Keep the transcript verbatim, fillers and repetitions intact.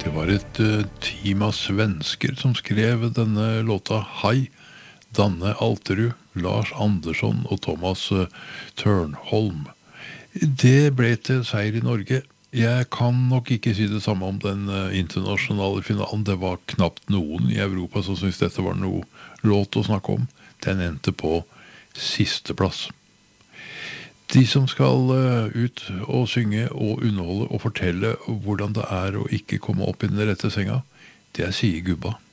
Det var et uh, team av svensker som skrev denne låta Hei, Danne Alterud, Lars Andersson og Thomas uh, Tørnholm. Det ble til seier i Norge. Jeg kan nok ikke si det samme om den uh, internasjonale finalen. Det var knapt noen i Europa som syntes dette var noe låt å snakke om. Den endte på siste plass. De som skal uh, ut og synge og underholde og fortelle hvordan det er å ikke komme opp i den rette senga, det er Sige Gubba.